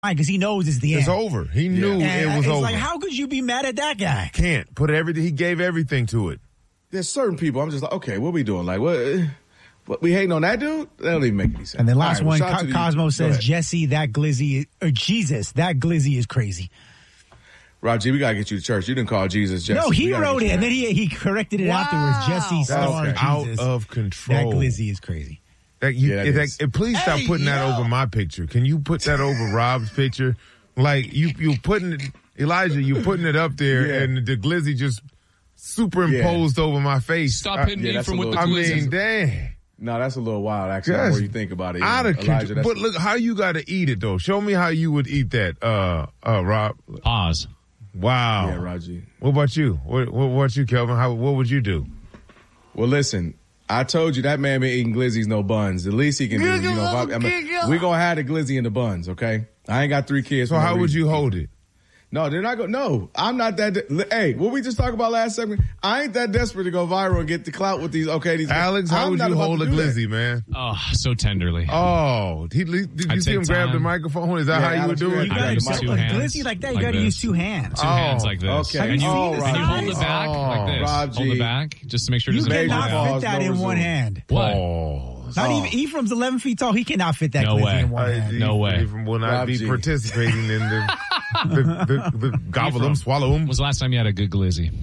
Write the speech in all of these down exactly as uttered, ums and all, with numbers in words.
because he knows it's the It's end. over. He knew And it was it's over. like, how could you be mad at that guy? Can't put everything. He gave everything to it. There's certain people, I'm just like, okay, what we doing? Like, what? what we hating on that dude? That don't even make any sense. And then last All right, one, well, shout out Co- to the- Cosmo Go says, ahead. Jesse, that glizzy, or Jesus, that glizzy is crazy. Rob G, we got to get you to church. You didn't call Jesus Jesse. No, We he gotta wrote get it, you and back. then he he corrected it Wow. afterwards. Jesse That's star okay. Out Jesus. of control. That glizzy is crazy. That you, Yeah, that that- is. and please stop Hey, putting that yo. over my picture. Can you put that over Rob's picture? Like you, you putting it, Elijah, you putting it up there, Yeah. and the glizzy just superimposed over my face. Stop I- hitting yeah, me that's from a with the little- I glizzy. mean, dang. No, that's a little wild, actually, the Yes. more you think about it. Out of Elijah, control. that's- But look how you got to eat it, though. Show me how you would eat that, uh, uh, Rob. Pause. Wow. Yeah, Rob G. What about you? What, what, what you, Kelvin? How, what would you do? Well, listen, I told you that man been eating glizzies, no buns. The least he can do, you know, if I, I mean, we gonna have the glizzy in the buns, okay? I ain't got three kids. So for no how would reason. you hold it? No, they're not going. No, I'm not that. De- hey, what we just talked about last segment? I ain't that desperate to go viral and get the clout with these. Okay, these. Alex, how I'm would not you about hold to a do that. glizzy, man? Oh, so tenderly. Oh, he, did you I'd see him take grab the time. microphone? Is that Yeah, how you would Alex, do you it? You I gotta use a two glizzy hands like that. You like gotta this. use two hands. Two Oh, hands like this. okay. And you, Oh, and right. you hold the back Oh. like this. Rob Hold the G. back just to make sure it You doesn't Major fall cannot down. pause, fit that no in one resume. hand. What? Pause. Not Oh. even Ephraim's eleven feet tall. He cannot fit that No glizzy way. in one I- hand. No way. Ephraim will not Rob be G. participating in the the, the, the gobble them, Ephraim, swallow them. When was the last time you had a good glizzy?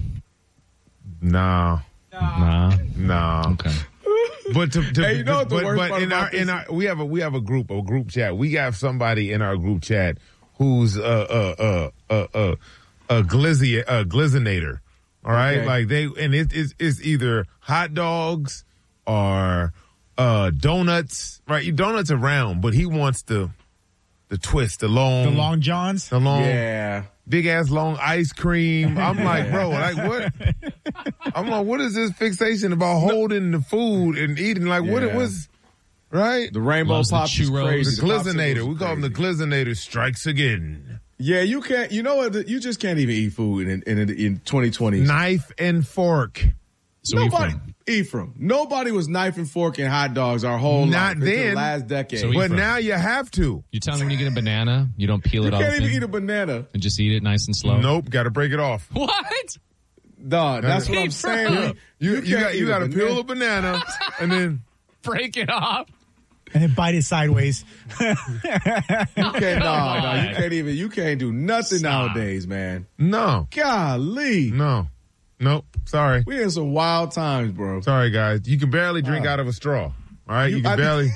Nah, Nah. nah. Okay. But to, to Hey, you know what the but, worst but part in about our in this our we have a we have a group a group chat. We have somebody in our group chat who's a a a a, a, a glizzy a glizzinator. All right, Okay. like they and it, it's it's either hot dogs or uh donuts. Right, donuts are round, but he wants the the twist, the long, The long johns. the long. Yeah. Big ass long ice cream. I'm like, bro, like what? I'm like, what is this fixation about holding the food and eating? Like, what it Yeah. was, right? The rainbow Loves the pops is churros. crazy. The The glizzinator. popsicles We is call him the crazy. glizzinator strikes again. Yeah, you can't. You know what? You just can't even eat food in in, in twenty twenty. Knife and fork. So Nobody, Ephraim. Ephraim. Nobody was knife and forking hot dogs our whole Not life until then. last decade. So you Ephraim. But now you have to. You tell me when you get a banana, you don't peel it can't open even eat a banana. and just eat it nice and slow. Nope, got to break it off. What? Dog, that's what I'm Ephraim. saying. Yeah. You, you, can't got eat you a got to banana. peel a banana and then Break it off. And then bite it sideways. You can't, no, no, you on. can't even. You can't do nothing Stop. nowadays, man. no, Golly, no, nope. Sorry, we in some wild times, bro. sorry guys. You can barely drink out of a straw. All right, you, You- can I- barely.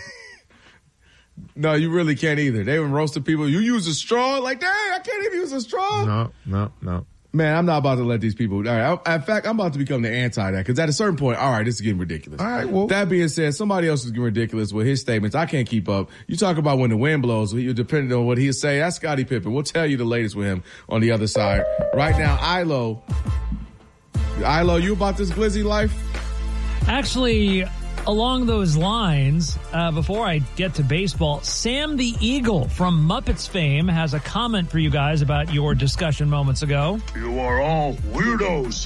No, you really can't either. They even roasted people. You use a straw, like, dang, I can't even use a straw. No, no, no. Man, I'm not about to let these people. All right, I, in fact, I'm about to become the anti that because at a certain point, all right, this is getting ridiculous. All right, well- that being said, somebody else is getting ridiculous with his statements. I can't keep up. You talk about when the wind blows, you depending on what he'll say. That's Scottie Pippen. We'll tell you the latest with him on the other side. Right now, Ilo, Ilo, you about this glizzy life? Actually, along those lines, uh, before I get to baseball, Sam the Eagle from Muppets fame has a comment for you guys about your discussion moments ago. You are all weirdos.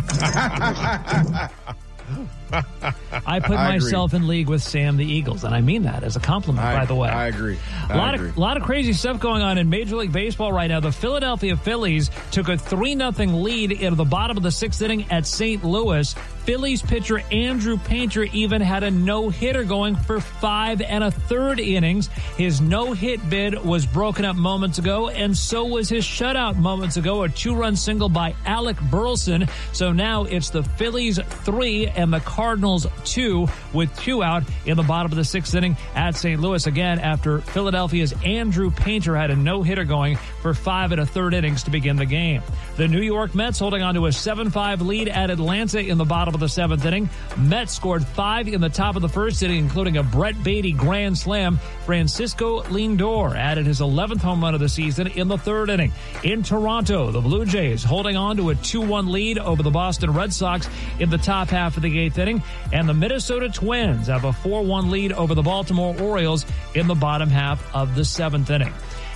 I put I agree. myself in league with Sam the Eagles, and I mean that as a compliment, I, by the way. I agree. A I lot agree. of lot of crazy stuff going on in Major League Baseball right now. The Philadelphia Phillies took a three nothing lead into the bottom of the sixth inning at Saint Louis. Phillies pitcher Andrew Painter even had a no-hitter going for five and a third innings. His no-hit bid was broken up moments ago, and so was his shutout moments ago, a two-run single by Alec Burleson. So now it's the Phillies three and the Cardinals two with two out in the bottom of the sixth inning at Saint Louis again after Philadelphia's Andrew Painter had a no-hitter going for five and a third innings to begin the game. The New York Mets holding on to a seven five lead at Atlanta in the bottom of the seventh inning. Mets scored five in the top of the first inning, including a Brett Beatty grand slam. Francisco Lindor added his eleventh home run of the season in the third inning. In Toronto, the Blue Jays holding on to a two one lead over the Boston Red Sox in the top half of the eighth inning. And the Minnesota Twins have a four one lead over the Baltimore Orioles in the bottom half of the seventh inning.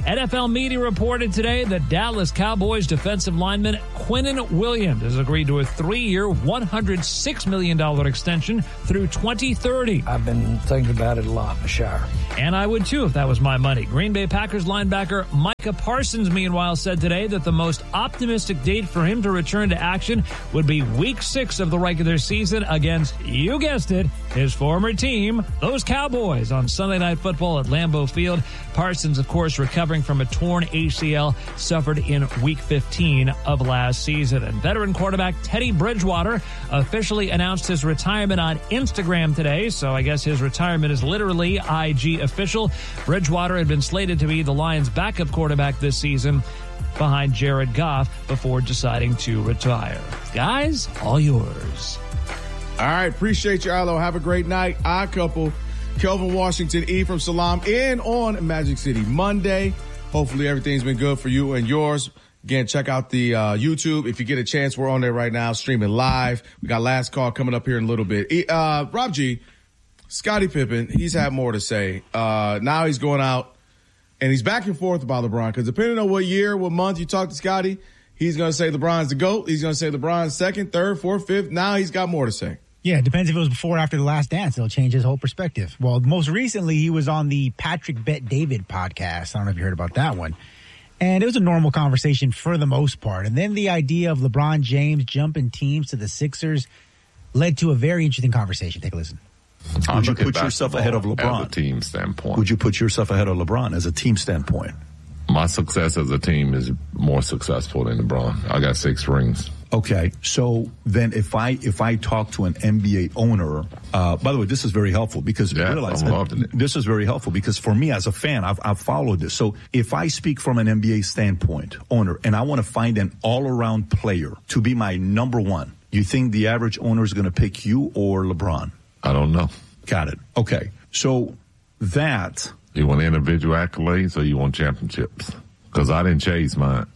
N F L media reported today that Dallas Cowboys defensive lineman Quinnen Williams has agreed to a three-year, one hundred six million dollars extension through twenty thirty. I've been thinking about it a lot in the shower. And I would too if that was my money. Green Bay Packers linebacker Micah Parsons, meanwhile, said today that the most optimistic date for him to return to action would be week six of the regular season against, you guessed it, his former team, those Cowboys, on Sunday Night Football at Lambeau Field. Parsons, of course, recovering from a torn A C L suffered in week fifteen of last season. And veteran quarterback Teddy Bridgewater officially announced his retirement on Instagram today. So I guess his retirement is literally I G official. Bridgewater had been slated to be the Lions' backup quarterback this season behind Jared Goff before deciding to retire. Guys, all yours. All right, appreciate you, Arlo. Have a great night. Odd Couple, Kelvin Washington, Ephraim Salam, in on Magic City Monday. Hopefully everything's been good for you and yours. Again, check out the uh, YouTube. If you get a chance, we're on there right now, streaming live. We got Last Call coming up here in a little bit. Uh, Rob G, Scottie Pippen, he's had more to say. Uh, now he's going out, and he's back and forth about LeBron, because depending on what year, what month you talk to Scottie, he's going to say LeBron's the GOAT. He's going to say LeBron's second, third, fourth, fifth. Now he's got more to say. Yeah, it depends if it was before or after The Last Dance. It'll change his whole perspective. Well, most recently, he was on the Patrick Bet David podcast. I don't know if you heard about that one. And it was a normal conversation for the most part. And then the idea of LeBron James jumping teams to the Sixers led to a very interesting conversation. Take a listen. Would you put yourself ahead of LeBron? As a team standpoint. Would you put yourself ahead of LeBron as a team standpoint? My success as a team is more successful than LeBron. I got six rings. Okay, so then if I if I talk to an N B A owner, uh, by the way, this is very helpful because yeah, realize I'm loving it. This is very helpful because for me as a fan, I've, I've followed this. So if I speak from an N B A standpoint, owner, and I want to find an all-around player to be my number one, you think the average owner is going to pick you or LeBron? I don't know. Got it. Okay, so that... You want individual accolades or you want championships? Because I didn't chase mine.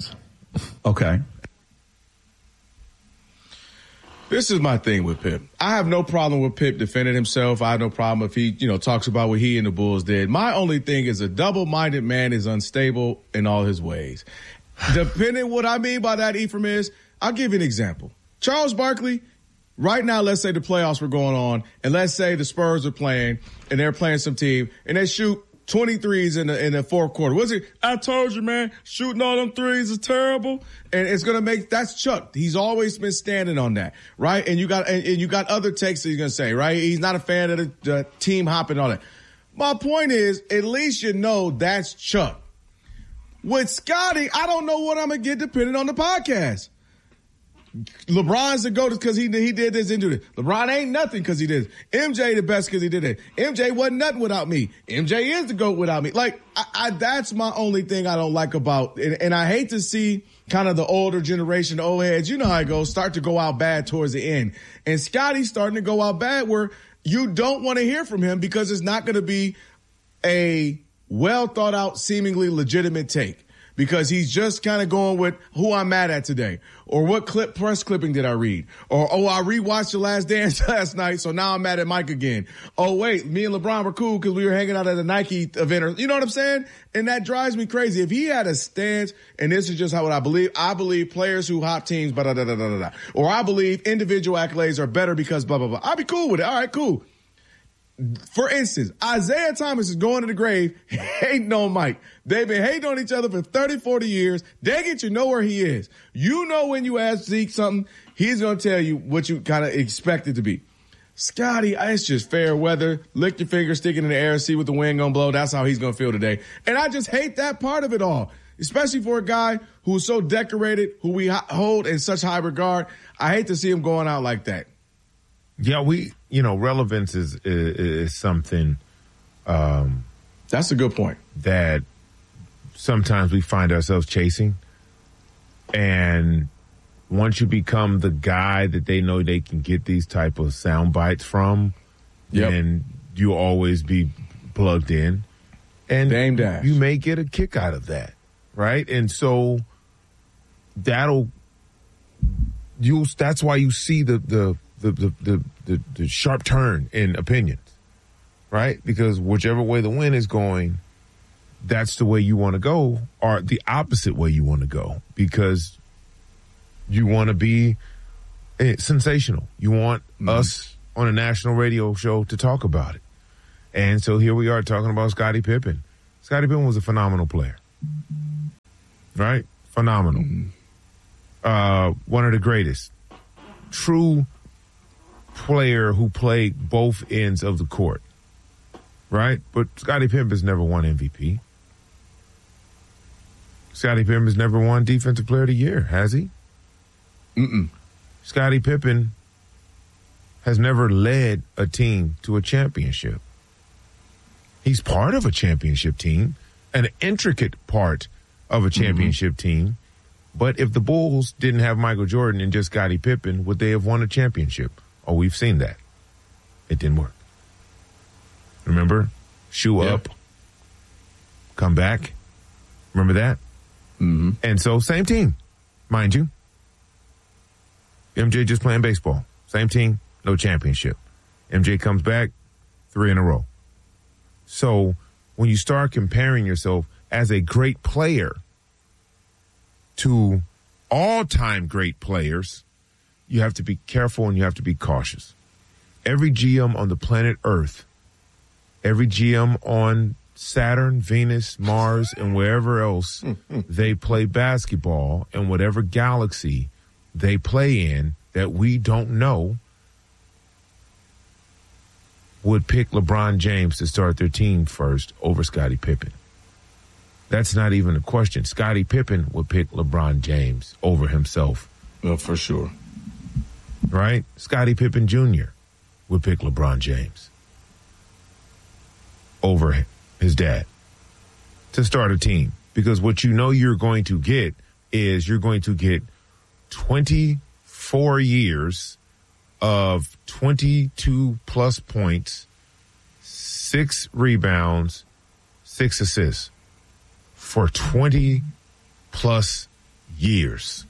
Okay. This is my thing with Pip. I have no problem with Pip defending himself. I have no problem if he, you know, talks about what he and the Bulls did. My only thing is a double-minded man is unstable in all his ways. Depending what I mean by that, Ephraim, is, I'll give you an example. Charles Barkley, right now, let's say the playoffs were going on, and let's say the Spurs are playing, and they're playing some team, and they shoot twenty-threes in the in the fourth quarter. What's it? I told you, man, shooting all them threes is terrible. And it's gonna make that's Chuck. He's always been standing on that, right? And you got and, and you got other takes that he's gonna say, right? He's not a fan of the, the team hopping and all that. My point is, at least you know that's Chuck. With Scottie, I don't know what I'm gonna get depending on the podcast. LeBron's the GOAT because he he did this and do this. LeBron ain't nothing because he did this. M J the best because he did it. M J wasn't nothing without me. M J is the GOAT without me. Like, I, I that's my only thing I don't like about, and, and I hate to see kind of the older generation, the old heads, you know how it goes, start to go out bad towards the end. And Scottie's starting to go out bad where you don't want to hear from him because it's not going to be a well thought out, seemingly legitimate take. Because he's just kind of going with who I'm mad at today. Or what clip press clipping did I read? Or, oh, I rewatched The Last Dance last night, so now I'm mad at Mike again. Oh, wait, me and LeBron were cool because we were hanging out at a Nike event. Or, you know what I'm saying? And that drives me crazy. If he had a stance, and this is just how what I believe, I believe players who hop teams, blah, blah, blah, blah, blah, blah. Or I believe individual accolades are better because blah, blah, blah. I'd be cool with it. All right, cool. For instance, Isaiah Thomas is going to the grave hating on Mike. They've been hating on each other for thirty, forty years. They get you know where he is. You know when you ask Zeke something, he's going to tell you what you kind of expect it to be. Scottie, it's just fair weather. Lick your finger, stick it in the air, see what the wind going to blow. That's how he's going to feel today. And I just hate that part of it all, especially for a guy who's so decorated, who we hold in such high regard. I hate to see him going out like that. Yeah, we, you know, relevance is is, is something. Um, That's a good point. That sometimes we find ourselves chasing, and once you become the guy that they know they can get these type of sound bites from, yep. then you'll always be plugged in, and Dame Dash. You may get a kick out of that, right? And so that'll you. That's why you see the the. The, the, the, the, the sharp turn in opinions, right? Because whichever way the wind is going, that's the way you want to go, or the opposite way you want to go, because you want to be eh, sensational. You want mm-hmm. us on a national radio show to talk about it. And so here we are talking about Scottie Pippen. Scottie Pippen was a phenomenal player. Right? Phenomenal. Mm-hmm. Uh, one of the greatest. True player who played both ends of the court. Right? But Scottie Pippen has never won M V P. Scottie Pippen has never won Defensive Player of the Year, has he? Mm-mm. Scottie Pippen has never led a team to a championship. He's part of a championship team, an intricate part of a championship mm-hmm. team. But if the Bulls didn't have Michael Jordan and just Scottie Pippen, would they have won a championship? Oh, we've seen that. It didn't work. Remember? Shoe yeah. up. Come back. Remember that? Mm-hmm. And so, same team, mind you. M J just playing baseball. Same team, no championship. M J comes back, three in a row. So, when you start comparing yourself as a great player to all-time great players, you have to be careful and you have to be cautious. Every G M on the planet Earth, every G M on Saturn, Venus, Mars, and wherever else they play basketball, and whatever galaxy they play in that we don't know, would pick LeBron James to start their team first over Scottie Pippen. That's not even a question. Scottie Pippen would pick LeBron James over himself. Well, for sure. Right? Scottie Pippen Junior would pick LeBron James over his dad to start a team. Because what you know you're going to get is you're going to get twenty-four years of twenty-two plus points, six rebounds, six assists for twenty plus years.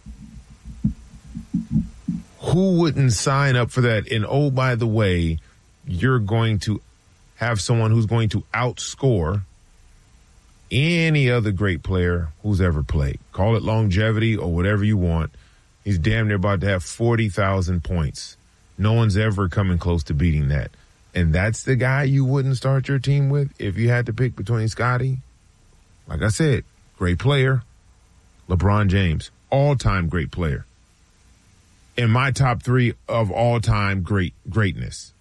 Who wouldn't sign up for that? And oh, by the way, you're going to have someone who's going to outscore any other great player who's ever played. Call it longevity or whatever you want. He's damn near about to have forty thousand points. No one's ever coming close to beating that. And that's the guy you wouldn't start your team with if you had to pick between Scottie. Like I said, great player. LeBron James, all-time great player. In my top three of all-time great greatness.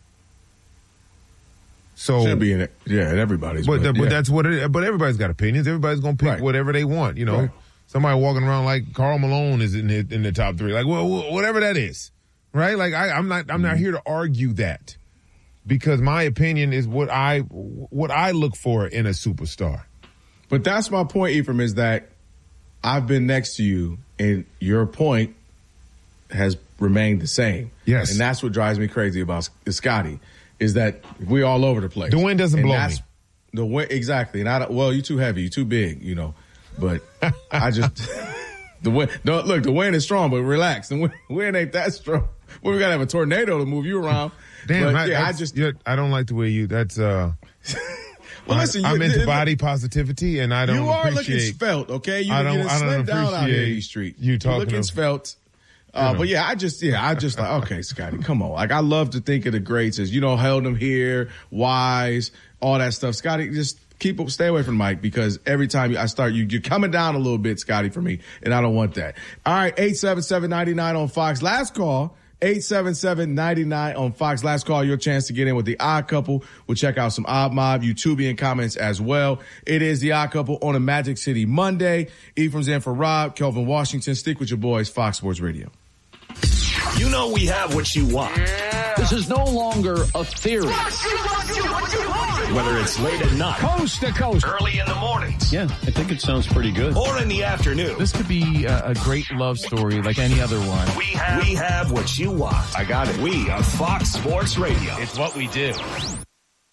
So should be in it, yeah, in everybody's. But, but, but yeah. that's what. It, but everybody's got opinions. Everybody's gonna pick right. whatever they want. You know, right. somebody walking around like Karl Malone is in the, in the top three. Like, well, whatever that is, right? Like, I, I'm not. I'm mm-hmm. not here to argue that, because my opinion is what I what I look for in a superstar. But that's my point, Ephraim, is that I've been next to you, and your point has remained the same. Yes, and that's what drives me crazy about Scottie. Is that we're all over the place. The wind doesn't and blow me. The wind, exactly. And I don't, well, you're too heavy. You're too big, you know. But I just, the wind, no, look, the wind is strong, but relax. The wind, wind ain't that strong. Well, we got to have a tornado to move you around. Damn, but, I, yeah, I just. I don't like the way you, that's, uh. Well, listen, I'm you, into the, body positivity, and I don't you are appreciate. looking svelte, okay? You, I don't, you I don't slim down out here in appreciate East Street. you talking You're looking of- svelte. Uh, but yeah, I just, yeah, I just like, okay, Scottie, come on. Like, I love to think of the greats as, you know, held him here, wise, all that stuff. Scottie, just keep up, stay away from the mic, because every time I start, you, you're coming down a little bit, Scottie, for me, and I don't want that. All right, eight seven seven, nine nine on Fox. Last call, eight seven seven, nine nine on Fox. Last call, your chance to get in with the Odd Couple. We'll check out some Odd Mob, YouTubian comments as well. It is the Odd Couple on a Magic City Monday. Ephraim's in for Rob, Kelvin Washington. Stick with your boys, Fox Sports Radio. You know we have what you want. Yeah. This is no longer a theory. Whether it's late at night, coast to coast, early in the mornings. Yeah, I think it sounds pretty good. Or in the afternoon. This could be a, a great love story like any other one. We have, we have what you want. I got it. We are Fox Sports Radio. It's what we do.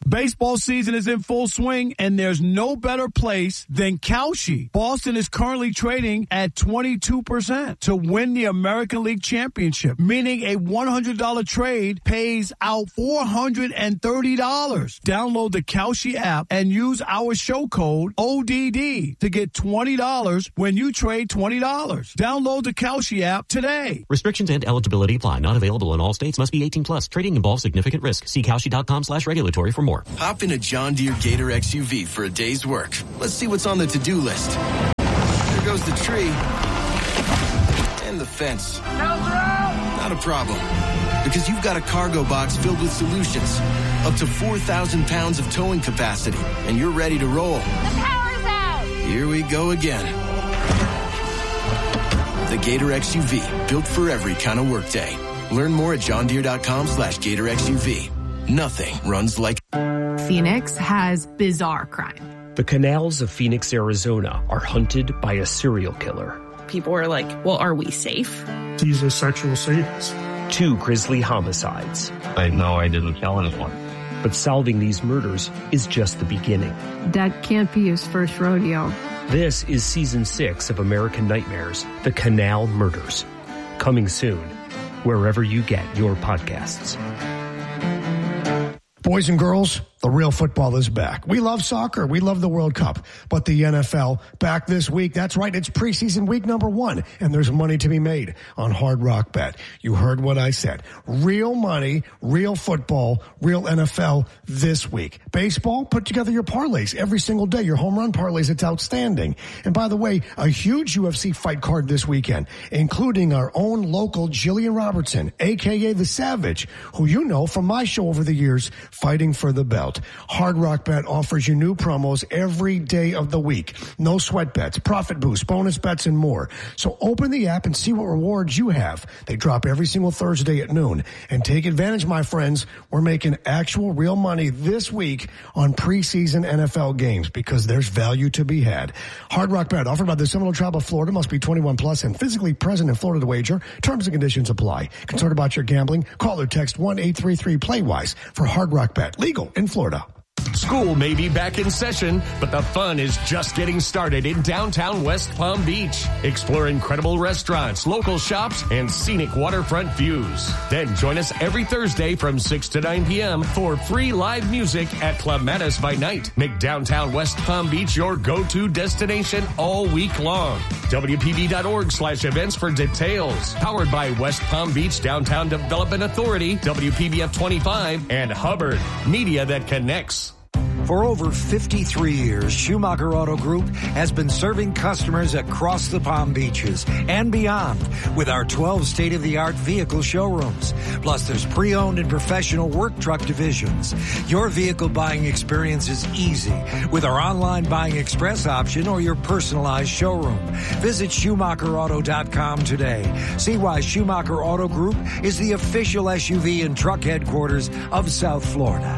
Baseball season is in full swing, and there's no better place than Kalshi. Boston is currently trading at twenty-two percent to win the American League Championship, meaning a one hundred dollars trade pays out four hundred thirty dollars. Download the Kalshi app and use our show code O D D to get twenty dollars when you trade twenty dollars. Download the Kalshi app today. Restrictions and eligibility apply. Not available in all states. Must be eighteen plus. Trading involves significant risk. See Kalshi.com slash regulatory for more. Hop in a John Deere Gator X U V for a day's work. Let's see what's on the to-do list. There goes the tree. And the fence. Not a problem. Because you've got a cargo box filled with solutions. Up to four thousand pounds of towing capacity. And you're ready to roll. The power's out! Here we go again. The Gator X U V. Built for every kind of workday. Learn more at johndeere.com slash Gator X U V. Nothing runs like... Phoenix has bizarre crime. The canals of Phoenix, Arizona are hunted by a serial killer. People were like, well, are we safe? He's a sexual sadist. Two grisly homicides. I know I didn't kill anyone. But solving these murders is just the beginning. That can't be his first rodeo. This is season six of American Nightmares, The Canal Murders. Coming soon, wherever you get your podcasts. Boys and girls, the real football is back. We love soccer. We love the World Cup. But the N F L back this week. That's right. It's preseason week number one. And there's money to be made on Hard Rock Bet. You heard what I said. Real money, real football, real N F L this week. Baseball, put together your parlays every single day. Your home run parlays, it's outstanding. And by the way, a huge U F C fight card this weekend, including our own local Jillian Robertson, a k a. The Savage, who you know from my show over the years, fighting for the belt. Hard Rock Bet offers you new promos every day of the week. No sweat bets, profit boosts, bonus bets, and more. So open the app and see what rewards you have. They drop every single Thursday at noon. And take advantage, my friends. We're making actual real money this week on preseason N F L games because there's value to be had. Hard Rock Bet offered by the Seminole Tribe of Florida, must be twenty-one plus and physically present in Florida to wager. Terms and conditions apply. Concerned about your gambling? Call or text one eight three three play wise for Hard Rock Bet. Legal in Florida. School may be back in session, but the fun is just getting started in downtown West Palm Beach. Explore incredible restaurants, local shops, and scenic waterfront views. Then join us every Thursday from six to nine p.m. for free live music at Club Mattis by Night. Make downtown West Palm Beach your go-to destination all week long. W P B dot org slash events for details. Powered by West Palm Beach Downtown Development Authority, W P B F twenty-five, and Hubbard, media that connects. For over fifty-three years, Schumacher Auto Group has been serving customers across the Palm Beaches and beyond with our twelve state-of-the-art vehicle showrooms. Plus, there's pre-owned and professional work truck divisions. Your vehicle buying experience is easy with our online buying express option or your personalized showroom. Visit Schumacher Auto dot com today. See why Schumacher Auto Group is the official S U V and truck headquarters of South Florida.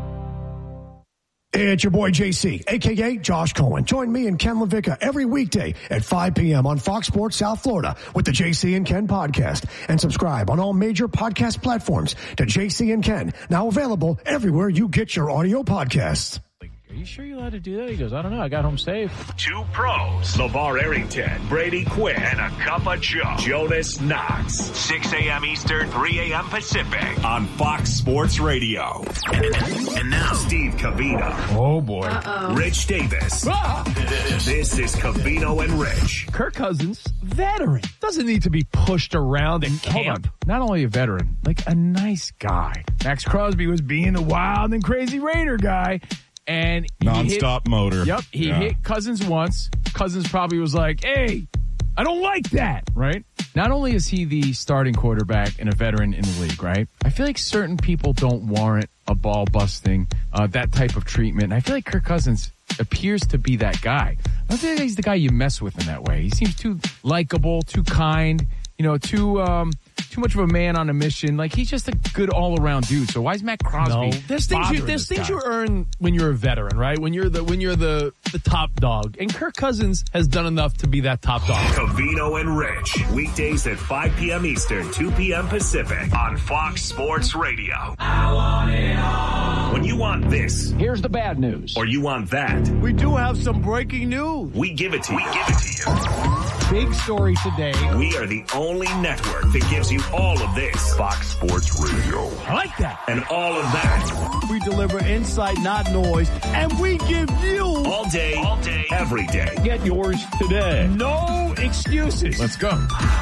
It's your boy J C, a k a. Josh Cohen. Join me and Ken LaVicka every weekday at five p.m. on Fox Sports South Florida with the J C and Ken podcast. And subscribe on all major podcast platforms to J C and Ken, now available everywhere you get your audio podcasts. Are you sure you're allowed to do that? He goes, I don't know. I got home safe. Two pros, LeVar Arrington, Brady Quinn, and a cup of Joe, Jonas Knox. six a.m. Eastern, three a.m. Pacific on Fox Sports Radio. And now, Steve Covino. Oh, boy. Uh-oh. Rich Davis. Ah! This is Covino and Rich. Kirk Cousins, veteran. Doesn't need to be pushed around in camp. Not only a veteran, like a nice guy. Max Crosby was being the wild and crazy Raider guy. And non-stop hit, motor. Yep. He yeah. hit Cousins once. Cousins probably was like, hey, I don't like that. Right? Not only is he the starting quarterback and a veteran in the league, right? I feel like certain people don't warrant a ball busting, uh, that type of treatment. And I feel like Kirk Cousins appears to be that guy. I don't feel like he's the guy you mess with in that way. He seems too likable, too kind, you know, too, um, too much of a man on a mission. Like, he's just a good all-around dude. So why is Matt Crosby? No. There's things you there's things guy? you earn when you're a veteran, right? When you're the when you're the, the top dog. And Kirk Cousins has done enough to be that top dog. Covino and Rich, weekdays at five p.m. Eastern, two p.m. Pacific on Fox Sports Radio. I want it all. When you want this, here's the bad news. Or you want that, we do have some breaking news. We give it to you. We give it to you. Big story today. We are the only network that gives you all of this. Fox Sports Radio. I like that. And all of that. We deliver insight, not noise. And we give you all day, all day, every day. Get yours today. No excuses. Let's go.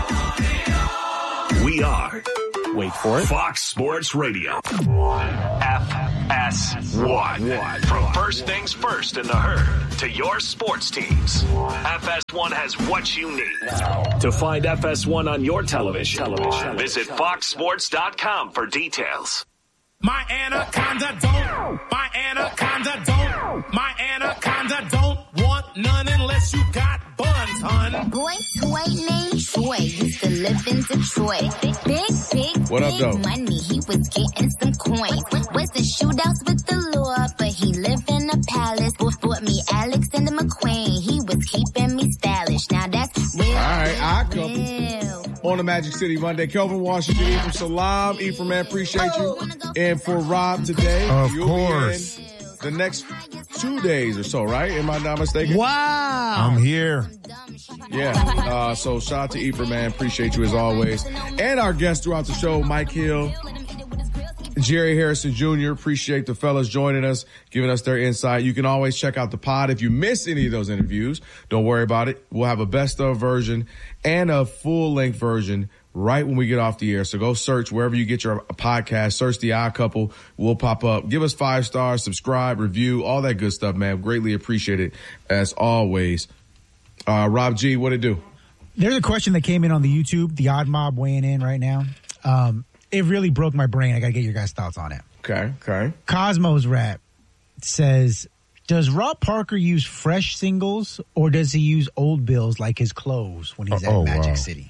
We are. Wait for it. Fox Sports Radio. F S one. From first things first in the herd to your sports teams. F S one has what you need. To find F S one on your television, television. Visit fox sports dot com for details. My anaconda don't. My anaconda don't. My anaconda don't want none unless you got buns, hun. Boy, toy named Troy used to live in Detroit. Big, big, what up, big though? money. He was getting some coins. Was the shootouts with the law, but he lived in a palace. Bought me Alexander McQueen. He was keeping me stylish. Now that's real. All right, I couple on the Magic City Monday. Kelvin Washington, Ephraim Salam. Ephraim, man, appreciate you. And for Rob today, of you'll course. be in the next two days or so, right? Am I not mistaken? Wow. I'm here. Yeah. Uh, so shout out to Ephraim, man. Appreciate you as always. And our guests throughout the show, Mike Hill, Jerry Harrison Junior Appreciate the fellas joining us, giving us their insight. You can always check out the pod. If you miss any of those interviews, don't worry about it. We'll have a best of version and a full length version right when we get off the air. So go search wherever you get your podcast, search The Odd Couple. We'll pop up. Give us five stars, subscribe, review, all that good stuff, man. Greatly appreciate it as always. Uh, Rob G, what it do? There's a question that came in on the YouTube, the Odd Mob weighing in right now. Um, it really broke my brain. I got to get your guys' thoughts on it. Okay, okay. Cosmos Rap says, does Rob Parker use fresh singles or does he use old bills like his clothes when he's oh, at oh, Magic wow. City?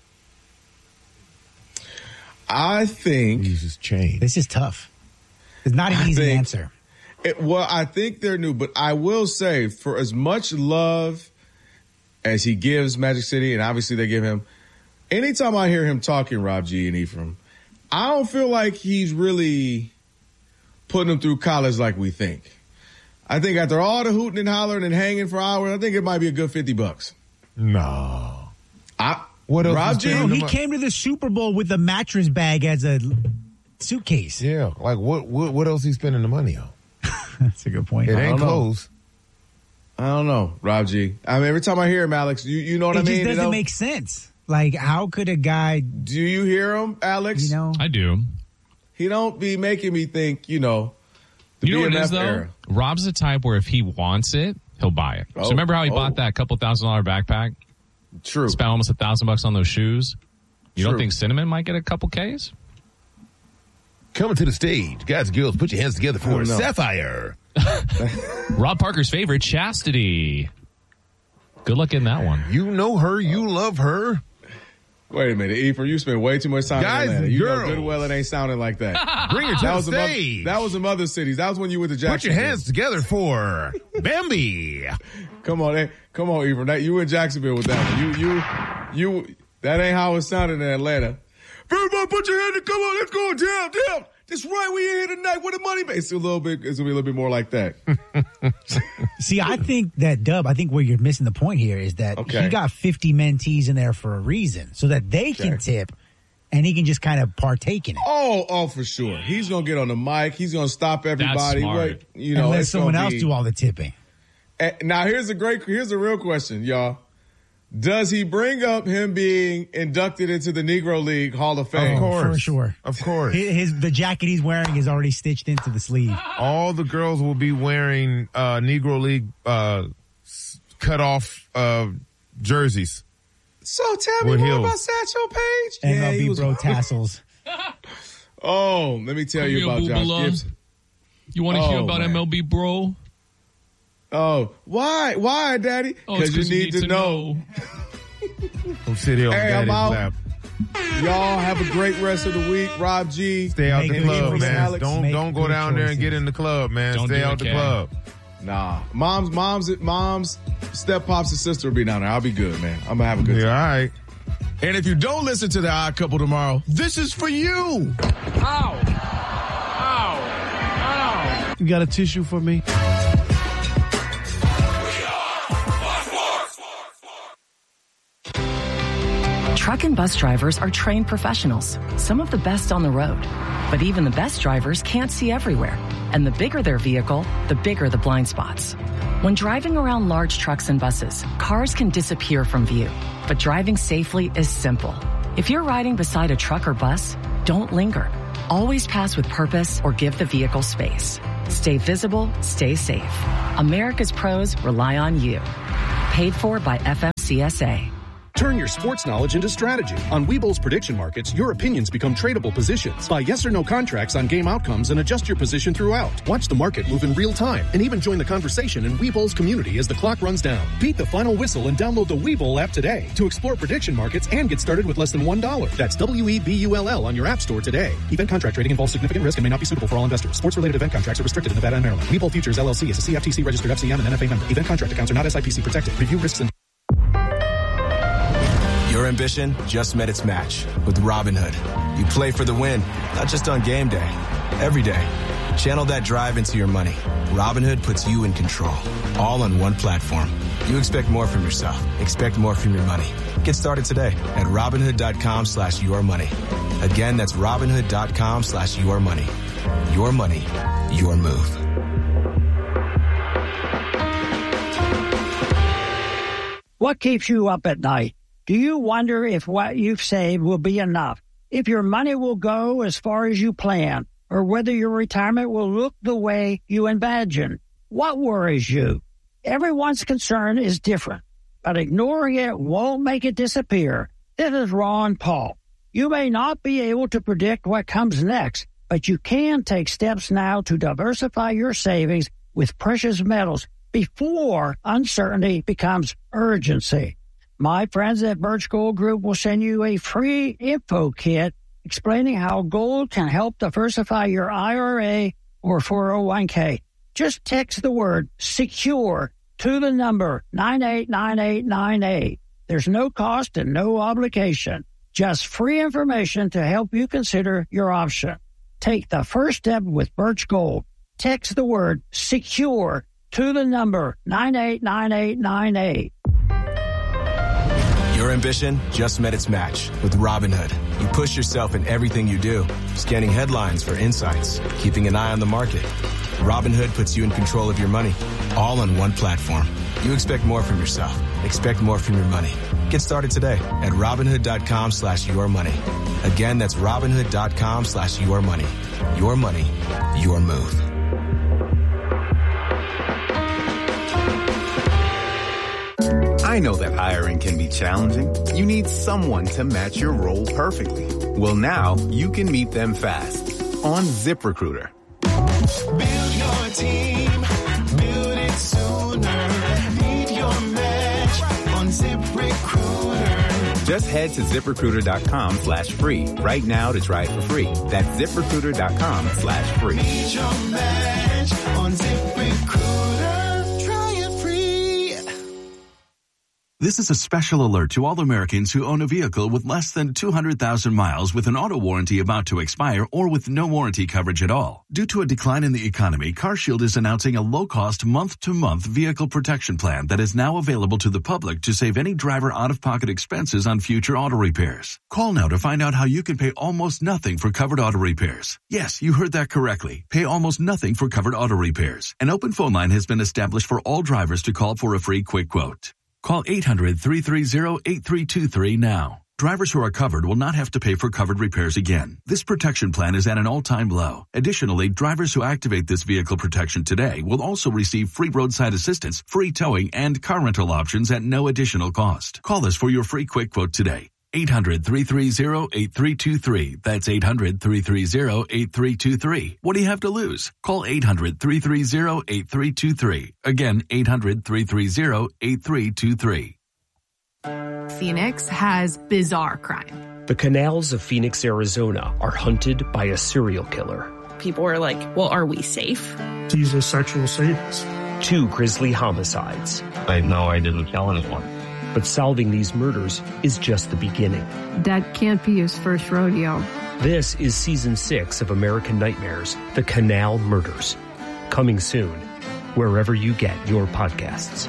I think he uses change. This is tough. It's not an I easy think, answer. It, well, I think they're new, but I will say for as much love as he gives Magic City, and obviously they give him, anytime I hear him talking, Rob G and Ephraim, I don't feel like he's really putting them through college like we think. I think after all the hooting and hollering and hanging for hours, I think it might be a good fifty bucks. No. I, what else? Rob G, he came to the Super Bowl with a mattress bag as a suitcase. Yeah. Like what, what, what else he spending the money on? That's a good point. It I ain't don't know. clothes. I don't know, Rob G. I mean, every time I hear him, Alex, you, you know what it I mean? It just doesn't you know? make sense. Like, how could a guy... Do you hear him, Alex? You know? I do. He don't be making me think, you know, the You know B M F what it is, though? era. Rob's the type where if he wants it, he'll buy it. Oh, so remember how he oh. bought that couple thousand dollar backpack? True. Spent almost a thousand bucks on those shoes. You True. don't think Cinnamon might get a couple Ks? Coming to the stage. Guys and girls, put your hands together for Oh, no. Sapphire. Rob Parker's favorite, Chastity. Good luck in that one. You know her. You love her. Wait a minute, Ephraim, you spend way too much time Guys in Atlanta. and You girls. know good and well it ain't sounding like that. Bring her to that the was some oth- stage. that was some other cities. That was when you went to Jacksonville. Put your hands together for Bambi. Come on, eh, come on, Ephraim. That, you in Jacksonville with that one. You, you, you. That ain't how it sounded in Atlanta. Everybody, put your hand. Come on, let's go. Damn, damn. That's right. We in here tonight. Where the money? It's a little bit. It's gonna be a little bit more like that. See, I think that, Dub, I think where you're missing the point here is that Okay. he got fifty mentees in there for a reason, so that they can Okay. tip and he can just kind of partake in it. Oh, oh, for sure. He's gonna get on the mic. He's gonna stop everybody. smart. Wait, you know, and let it's someone gonna else be- do all the tipping. Eh, Now here's a great. Here's a real question, y'all. Does he bring up him being inducted into the Negro League Hall of Fame? Of course. For sure. Of course. His, his the jacket he's wearing is already stitched into the sleeve. All the girls will be wearing uh, Negro League uh, s- cut off uh, jerseys. So tell me With more heels. about Satchel Paige. And Yeah, there'll he be was- bro tassels. Oh, let me tell Come you here, about Boo Josh Boo Gibson. You want to hear Oh, about man. M L B, bro? Oh, why? Why, Daddy? Oh, it's Because you need, to know. Don't sit here on Hey, I'm daddy's out. lap. Y'all have a great rest of the week. Rob G. Stay out Make the good club, choices. man. Alex. Don't Make don't go good down there and get choices. in the club, man. Don't Stay do out it, the Ken. club. Nah. Mom's, mom's, mom's step pops and sister will be down there. I'll be good, man. I'm going to have a good Yeah, time. all right. And if you don't listen to The Odd Couple tomorrow, This is for you. Ow! Ow! Ow! You got a tissue for me? Truck and bus drivers are trained professionals, some of the best on the road. But even the best drivers can't see everywhere. And the bigger their vehicle, the bigger the blind spots. When driving around large trucks and buses, cars can disappear from view. But driving safely is simple. If you're riding beside a truck or bus, don't linger. Always pass with purpose or give the vehicle space. Stay visible, stay safe. America's pros rely on you. Paid for by F M C S A. Turn your sports knowledge into strategy. On Webull's prediction markets, your opinions become tradable positions. Buy yes or no contracts on game outcomes and adjust your position throughout. Watch the market move in real time and even join the conversation in Webull's community as the clock runs down. Beat the final whistle and download the Webull app today to explore prediction markets and get started with less than one dollar. That's W E B U L L on your app store today. Event contract trading involves significant risk and may not be suitable for all investors. Sports-related event contracts are restricted in Nevada and Maryland. Webull Futures L L C is a C F T C registered F C M and N F A member. Event contract accounts are not S I P C protected. Review risks and Your ambition just met its match with Robinhood. You play for the win, not just on game day, every day. Channel that drive into your money. Robinhood puts you in control, all on one platform. You expect more from yourself. Expect more from your money. Get started today at Robinhood.com slash your money. Again, that's Robinhood.com slash your money. Your money, your move. What keeps you up at night? Do you wonder if what you've saved will be enough? If your money will go as far as you plan? Or whether your retirement will look the way you imagine? What worries you? Everyone's concern is different, but ignoring it won't make it disappear. This is Ron Paul. You may not be able to predict what comes next, but you can take steps now to diversify your savings with precious metals before uncertainty becomes urgency. My friends at Birch Gold Group will send you a free info kit explaining how gold can help diversify your I R A or four oh one k. Just text the word SECURE to the number nine eight nine eight nine eight. There's no cost and no obligation. Just free information to help you consider your option. Take the first step with Birch Gold. Text the word SECURE to the number nine eight nine eight nine eight. Your ambition just met its match with Robinhood. You push yourself in everything you do, scanning headlines for insights, keeping an eye on the market. Robinhood puts you in control of your money, all on one platform. You expect more from yourself. Expect more from your money. Get started today at Robinhood.com slash your money. Again, that's Robinhood.com slash your money. Your money, your move. I know that hiring can be challenging. You need someone to match your role perfectly. Well, now you can meet them fast on ZipRecruiter. Build your team, build it sooner. Meet your match on ZipRecruiter. Just head to ZipRecruiter.com slash free right now to try it for free. That's ZipRecruiter.com slash free. Meet your match on ZipRecruiter. Try it free. This is a special alert to all Americans who own a vehicle with less than two hundred thousand miles with an auto warranty about to expire or with no warranty coverage at all. Due to a decline in the economy, CarShield is announcing a low-cost month-to-month vehicle protection plan that is now available to the public to save any driver out-of-pocket expenses on future auto repairs. Call now to find out how you can pay almost nothing for covered auto repairs. Yes, you heard that correctly. Pay almost nothing for covered auto repairs. An open phone line has been established for all drivers to call for a free quick quote. Call eight hundred, three three zero, eight three two three now. Drivers who are covered will not have to pay for covered repairs again. This protection plan is at an all-time low. Additionally, drivers who activate this vehicle protection today will also receive free roadside assistance, free towing, and car rental options at no additional cost. Call us for your free quick quote today. eight hundred, three three zero, eight three two three. That's eight hundred, three three zero, eight three two three. What do you have to lose? Call eight hundred, three three zero, eight three two three. Again, eight hundred, three three zero, eight three two three. Phoenix has bizarre crime. The canals of Phoenix, Arizona are hunted by a serial killer. People are like, well, are we safe? He's a sexual sadist. Two grisly homicides. I know I didn't kill anyone. But solving these murders is just the beginning. That can't be his first rodeo. This is season six of American Nightmares, The Canal Murders. Coming soon, wherever you get your podcasts.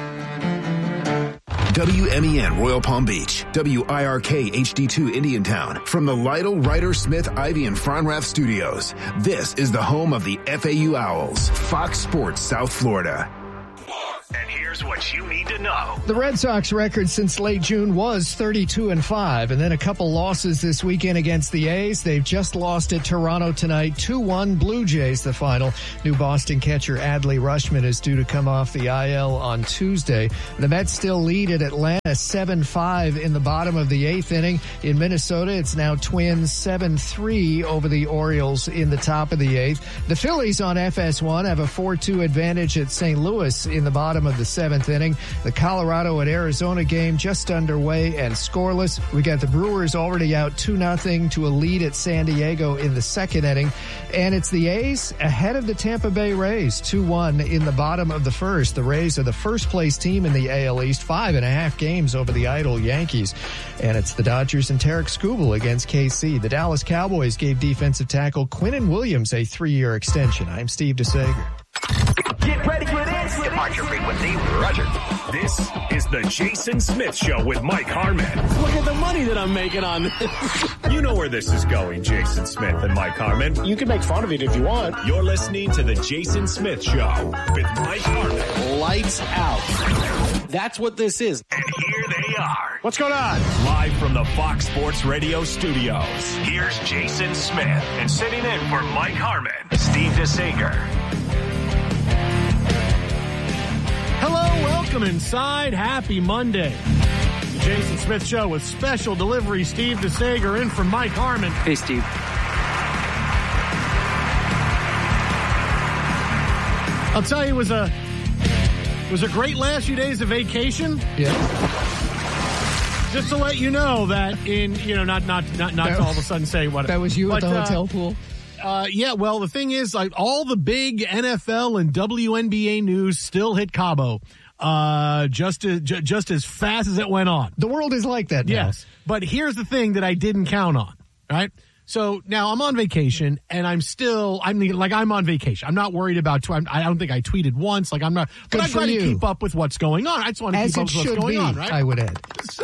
W M E N Royal Palm Beach, W I R K H D two Indiantown, from the Lytle, Ryder, Smith, Ivy, and Fronrath studios. This is the home of the F A U Owls, Fox Sports South Florida. And here's what you need to know. The Red Sox record since late June was thirty-two and five, and then a couple losses this weekend against the A's. They've just lost at Toronto tonight, two one Blue Jays the final. New Boston catcher Adley Rutschman is due to come off the I L on Tuesday. The Mets still lead at Atlanta seven five in the bottom of the eighth inning. In Minnesota, it's now Twins seven three over the Orioles in the top of the eighth. The Phillies on F S one have a four two advantage at Saint Louis in the bottom of the seventh inning. The Colorado and Arizona game just underway and scoreless. We got the Brewers already out two nothing to a lead at San Diego in the second inning. And it's the A's ahead of the Tampa Bay Rays, two one in the bottom of the first. The Rays are the first place team in the A L East, five and a half games over the idle Yankees. And it's the Dodgers and Tarek Skubal against K C. The Dallas Cowboys gave defensive tackle Quinnen Williams a three-year extension. I'm Steve DeSager. Get ready for this. Departure frequency, Roger. This is the Jason Smith Show with Mike Harmon. Look at the money that I'm making on this. You know where this is going, Jason Smith and Mike Harmon. You can make fun of it if you want. You're listening to the Jason Smith Show with Mike Harmon. Lights out. That's what this is. And here they are. What's going on? Live from the Fox Sports Radio studios. Here's Jason Smith. And sitting in for Mike Harmon, Steve DeSager. Hello, welcome inside. Happy Monday. The Jason Smith Show with special delivery. Steve DeSager in for Mike Harmon. Hey, Steve. I'll tell you, it was a it was a great last few days of vacation. Yeah. Just to let you know that in you know not not not not that, to all of a sudden say what that was you but, at the uh, hotel pool. Uh, yeah, well, the thing is, like, all the big N F L and W N B A news still hit Cabo, uh, just as, j- just as fast as it went on. The world is like that now. Yes. But here's the thing that I didn't count on, right? So now I'm on vacation and I'm still, I'm like, I'm on vacation. I'm not worried about, tw- I don't think I tweeted once. Like, I'm not, but Good I try for to you. keep up with what's going on. I just want to As keep up it with what's should going be, on, right? I would add. So,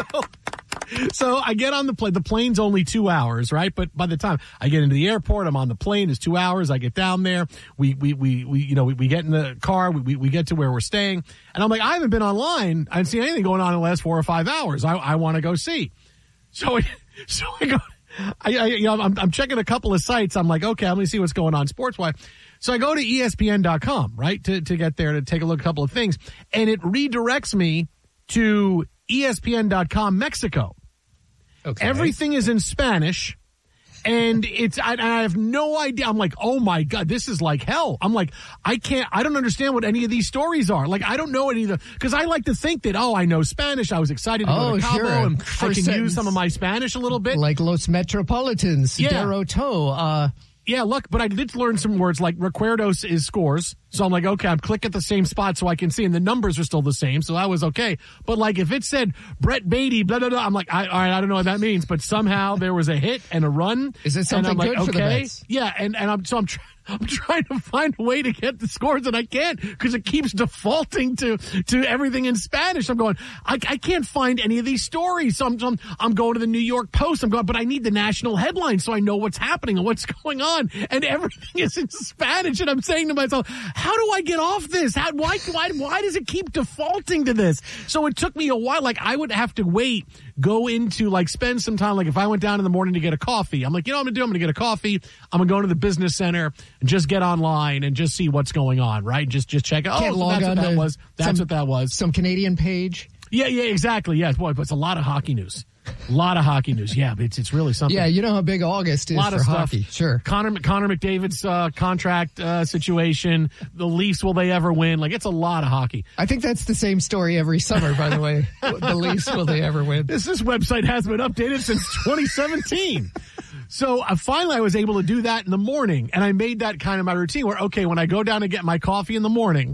so I get on the plane. The plane's only two hours, right? But by the time I get into the airport, I'm on the plane. It's two hours. I get down there. We, we, we, we you know, we, we get in the car. We, we, we get to where we're staying. And I'm like, I haven't been online. I haven't seen anything going on in the last four or five hours. I, I want to go see. So, so I go, I, I you know, I'm, I'm checking a couple of sites. I'm like, okay, I'm going to see what's going on sports-wise. So I go to E S P N dot com, right, to, to get there to take a look at a couple of things. And it redirects me to E S P N dot com Mexico. Okay. Everything is in Spanish, and it's I, I have no idea. I'm like, oh my God, this is like hell. I'm like, I can't, I don't understand what any of these stories are. Like, I don't know any of the, because I like to think that, oh, I know Spanish. I was excited to oh, go to Cabo, sure. and First I can sentence, use some of my Spanish a little bit. Like Los Metropolitans, Yeah. Deroto, uh, Yeah, look, but I did learn some words like recuerdos is scores. So I'm like, okay, I'm clicking at the same spot so I can see, and the numbers are still the same, so that was okay. But like, if it said Brett Beatty, blah, blah, blah, I'm like, I, all right, I don't know what that means, but somehow there was a hit and a run. Is it something and I'm good like, for the okay. Mets? Yeah, and, and I'm, so I'm trying. I'm trying to find a way to get the scores, and I can't because it keeps defaulting to, to everything in Spanish. I'm going, I, I can't find any of these stories. So I'm, I'm, I'm going to the New York Post. I'm going, but I need the national headlines so I know what's happening and what's going on. And everything is in Spanish. And I'm saying to myself, how do I get off this? How, why, why, why does it keep defaulting to this? So it took me a while. Like, I would have to wait, go into, like, spend some time. Like, if I went down in the morning to get a coffee, I'm like, you know what I'm going to do? I'm going to get a coffee. I'm going to go to the business center and just get online and just see what's going on, right? Just just check it. Oh, Can't so log that's what on that to was. That's some- what that was. some Canadian page. Yeah, yeah, exactly. Yeah, boy, but it's a lot of hockey news. A lot of hockey news. Yeah, but it's it's really something. Yeah, you know how big August is a lot for of stuff. hockey. Sure. Connor Connor McDavid's uh, contract uh, situation. The Leafs, will they ever win? Like, it's a lot of hockey. I think that's the same story every summer, by the way. The Leafs, will they ever win? This this website has been updated since twenty seventeen. So uh, finally I was able to do that in the morning, and I made that kind of my routine where, okay, when I go down and get my coffee in the morning,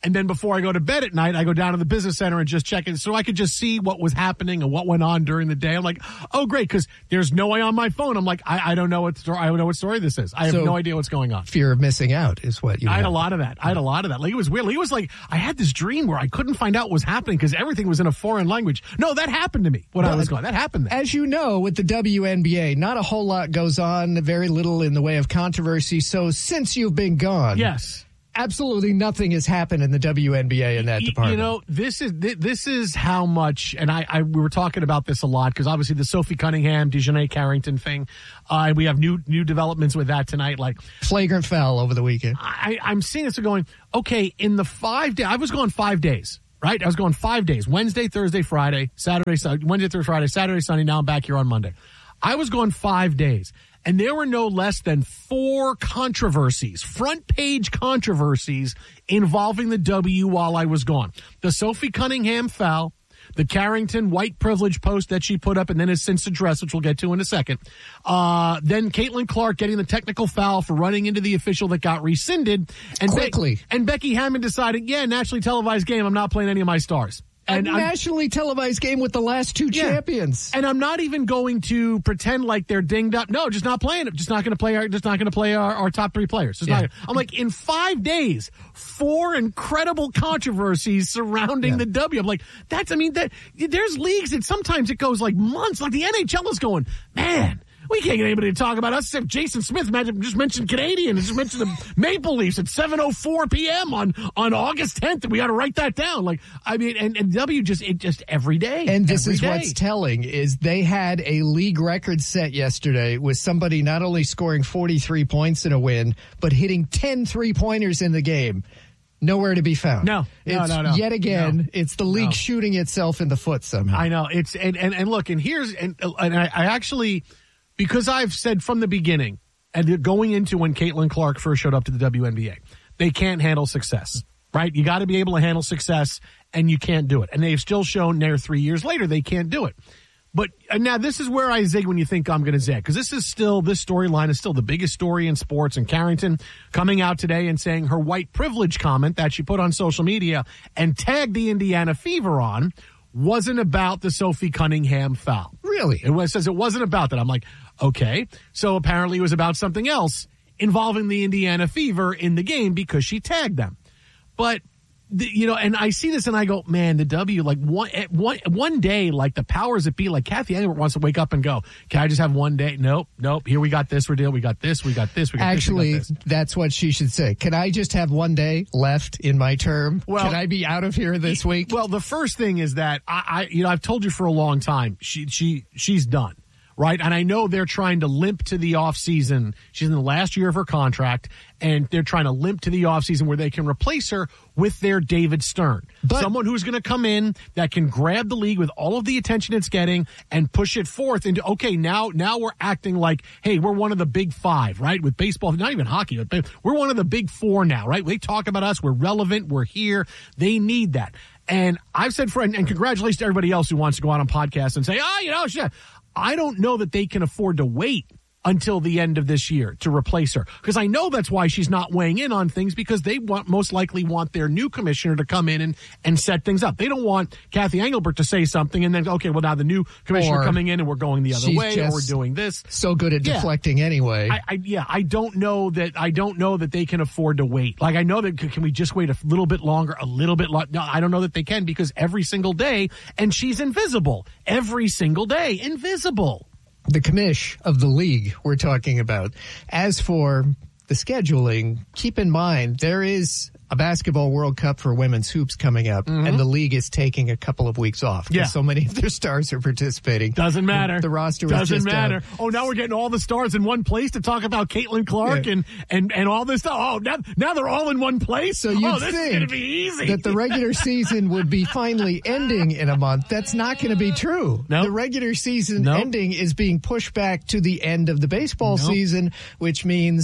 And then before I go to bed at night, I go down to the business center and just check it so I could just see what was happening and what went on during the day. I'm like, oh, great, because there's no way on my phone. I'm like, I, I don't know what story, I don't know what story this is. I have So, no idea what's going on. Fear of missing out is what you I had have. a lot of that. I had a lot of that. Like, it was weird. Like, it was like I had this dream where I couldn't find out what was happening because everything was in a foreign language. No, that happened to me when I But was going. That happened. Then. As you know, with the W N B A, not a whole lot goes on, very little in the way of controversy. So since you've been gone, yes, absolutely nothing has happened in the W N B A in that Y- department. You know, this is thi- this is how much, and I, I we were talking about this a lot because obviously the Sophie Cunningham, Dejanay Carrington thing, uh, we have new new developments with that tonight. Like flagrant foul over the weekend. I, I'm seeing this and going, okay, in the five days, I was gone five days. Right, I was going five days: Wednesday, Thursday, Friday, Saturday, Sunday, Wednesday, Thursday, Friday, Saturday, Sunday. Now I'm back here on Monday. I was gone five days, and there were no less than four controversies, front page controversies involving the W while I was gone. The Sophie Cunningham foul, the Carrington white privilege post that she put up and then has since addressed, which we'll get to in a second. Uh, then Caitlin Clark getting the technical foul for running into the official that got rescinded. And Quickly. Be- and Becky Hammond decided, yeah, nationally televised game, I'm not playing any of my stars. And a I'm- nationally televised game with the last two Yeah. champions. And I'm not even going to pretend like they're dinged up. No, just not playing it. Just not going to play our. Just not going to play our, our top three players. Just Yeah. not, I'm like, in five days, four incredible controversies surrounding Yeah. the W. I'm like, that's. I mean, that there's leagues that sometimes it goes like months. Like the N H L is going, man. We can't get anybody to talk about us except Jason Smith. Imagine just mentioned Canadian. Just mentioned the Maple Leafs at seven oh four p.m. on, on August tenth. And we got to write that down. Like, I mean, and, and W just, it just every day. And this every is day. what's telling is they had a league record set yesterday with somebody not only scoring forty-three points in a win, but hitting ten three-pointers in the game. Nowhere to be found. No, no, it's no, no. Yet again, No. it's the league No. shooting itself in the foot somehow. I know. It's, and, and, and look, and here's, and, and I, I actually, because I've said from the beginning, and going into when Caitlin Clark first showed up to the W N B A, they can't handle success, right? You got to be able to handle success, and you can't do it. And they've still shown there three years later they can't do it. But uh, now this is where I zig when you think I'm going to zig, because this is still, this storyline is still the biggest story in sports. And Carrington coming out today and saying her white privilege comment that she put on social media and tagged the Indiana Fever on wasn't about the Sophie Cunningham foul. Really? It was, says it wasn't about that. I'm like, okay. So apparently it was about something else involving the Indiana Fever in the game because she tagged them. But, the, you know, and I see this and I go, man, the W, like one, one, one day, like the powers that be, like Kathy Engelbert wants to wake up and go, can I just have one day? Nope, nope. Here we got this deal. We got this. We got this. We got Actually, this. We got this. that's what she should say. Can I just have one day left in my term? Well- Can I be out of here this week? Well, the first thing is that I, I, you know, I've told you for a long time, she, she, she's done. Right. And I know they're trying to limp to the off season. She's in the last year of her contract and they're trying to limp to the off season where they can replace her with their David Stern. But- Someone who's going to come in that can grab the league with all of the attention it's getting and push it forth into, okay, now, now we're acting like, hey, we're one of the big five, right? With baseball, not even hockey, but we're one of the big four now, right? They talk about us. We're relevant. We're here. They need that. And I've said, friend, and congratulations to everybody else who wants to go out on podcasts and say, oh, you know, shit. I don't know that they can afford to wait until the end of this year to replace her. Because I know that's why she's not weighing in on things, because they want most likely want their new commissioner to come in and, and set things up. They don't want Kathy Engelbert to say something and then, okay, well, now the new commissioner Or coming in and we're going the other she's way or we're just doing this. So good at Yeah. deflecting anyway. I, I, yeah, I don't know that. I don't know that they can afford to wait. Like I know that can we just wait a little bit longer, a little bit longer? No, I don't know that they can, because every single day, and she's invisible every single day, invisible. The commish of the league we're talking about. As for the scheduling, keep in mind there is a basketball World Cup for women's hoops coming up, Mm-hmm. and the league is taking a couple of weeks off. 'Cause Yeah. so many of their stars are participating. Doesn't matter. The, the roster is doesn't just matter. uh, Oh, now we're getting all the stars in one place to talk about Caitlin Clark Yeah. and, and, and all this stuff. Oh, now, now they're all in one place. So you'd oh, this is think going to be easy. that the regular season would be finally ending in a month. That's not going to be true. Nope. The regular season Nope. ending is being pushed back to the end of the baseball Nope. season, which means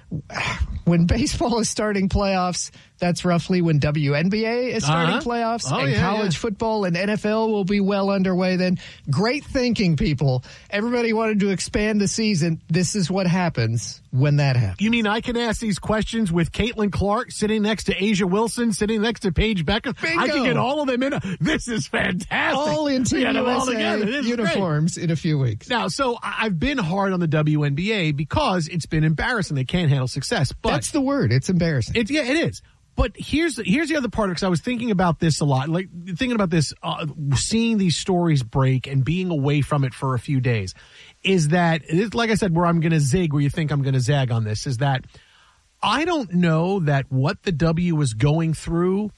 when baseball is starting playoffs, that's roughly when W N B A is starting Uh-huh. playoffs, Oh, and yeah, college yeah. football and N F L will be well underway then. Great thinking, people. Everybody wanted to expand the season. This is what happens when that happens. You mean I can ask these questions with Caitlin Clark sitting next to Asia Wilson, sitting next to Paige Becker? Bingo. I can get all of them in. A, this is fantastic. All in Team Yeah, them all U S A together. This is great. uniforms in a few weeks. Now, so I- I've been hard on the W N B A because it's been embarrassing. They can't handle success. But That's the word. It's embarrassing. It, yeah, it is. But here's the, here's the other part, because I was thinking about this a lot, like thinking about this, uh, seeing these stories break and being away from it for a few days, is that, it's like I said, where I'm going to zig, where you think I'm going to zag on this, is that I don't know that what the W was going through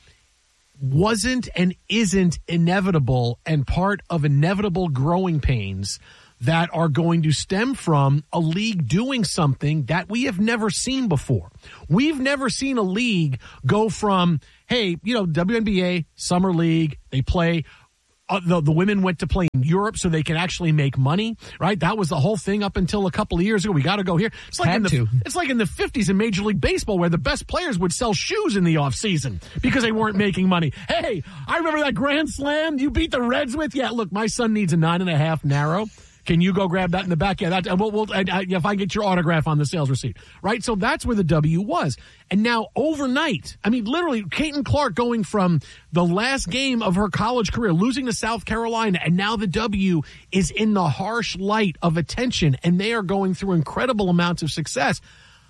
wasn't and isn't inevitable and part of inevitable growing pains that are going to stem from a league doing something that we have never seen before. We've never seen a league go from, hey, you know, W N B A, Summer League, they play. Uh, the, the women went to play in Europe so they can actually make money, right? That was the whole thing up until a couple of years ago. We got to go here. It's like Had in the to. it's like in the fifties in Major League Baseball, where the best players would sell shoes in the off season because they weren't making money. Hey, I remember that grand slam you beat the Reds with. Yeah, look, my son needs a nine and a half narrow. Can you go grab that in the back? Yeah, that, and we'll, we'll, and, uh, if I get your autograph on the sales receipt, right? So that's where the W was. And now overnight, I mean, literally, Caitlin Clark going from the last game of her college career, losing to South Carolina, and now the W is in the harsh light of attention, and they are going through incredible amounts of success.